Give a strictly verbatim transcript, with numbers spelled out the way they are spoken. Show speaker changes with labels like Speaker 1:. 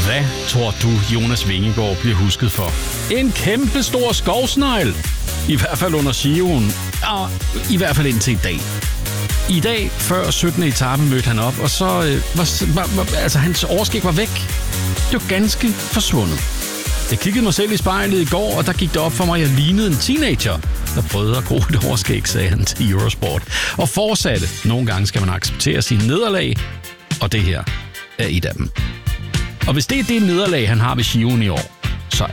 Speaker 1: Hvad tror du, Jonas Vingegaard bliver husket for? En kæmpe stor skovsnegl. I hvert fald under Giroen. Og i hvert fald indtil i dag. I dag, før syttende etape, mødte han op, og så øh, var, var, var, altså, hans overskæg var væk. Det var ganske forsvundet. Jeg kiggede mig selv i spejlet i går, og der gik det op for mig, at jeg lignede en teenager, der prøvede at gro et overskæg, sagde han til Eurosport. Og fortsatte. Nogle gange skal man acceptere sine nederlag, og det her er et af dem. Og hvis det er det nederlag, han har ved Giroen i år,